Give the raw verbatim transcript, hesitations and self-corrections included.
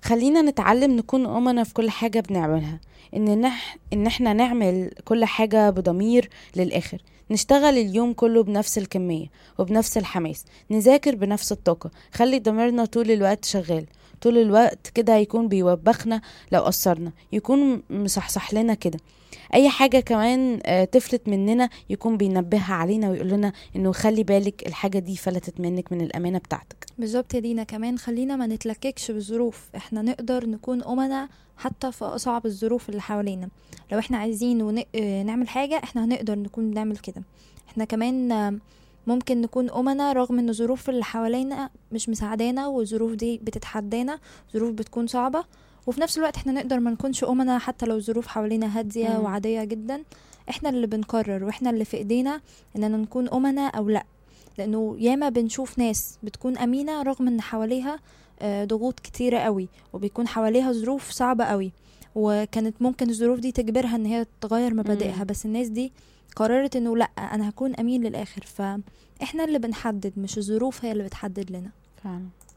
خلينا نتعلم نكون أمنا في كل حاجة بنعملها، إن, نح... إن احنا نعمل كل حاجة بضمير للآخر، نشتغل اليوم كله بنفس الكمية وبنفس الحماس، نذاكر بنفس الطاقة. خلي ضميرنا طول الوقت شغال، طول الوقت كده هيكون بيوبخنا لو قصرنا، يكون مصحصح لنا كده اي حاجة كمان آه، تفلت مننا، يكون بينبهها علينا ويقول لنا انه خلي بالك الحاجة دي فلتت منك من الامانة بتاعتك. بالظبط يا دينا. كمان خلينا ما نتلككش بالظروف، احنا نقدر نكون أمنا حتى في أصعب الظروف اللي حوالينا. لو احنا عايزين ون... آه، نعمل حاجة احنا هنقدر نكون بنعمل كده. احنا كمان آه، ممكن نكون أمنا رغم ان الظروف اللي حوالينا مش مساعدانا، والظروف دي بتتحدانا، ظروف بتكون صعبة. وفي نفس الوقت احنا نقدر ما نكونش أمنا حتى لو الظروف حوالينا هادية مم. وعادية جدا. احنا اللي بنقرر، واحنا اللي في ايدينا اننا نكون أمنا او لا. لانه ياما بنشوف ناس بتكون امينة رغم ان حواليها آه، ضغوط كتيرة قوي، وبيكون حواليها ظروف صعبة قوي، وكانت ممكن الظروف دي تجبرها ان هي تغير مبادئها، مم. بس الناس دي قررت انه لا، انا هكون امين للاخر. فاحنا اللي بنحدد، مش الظروف هي اللي بتحدد لنا. فعلا.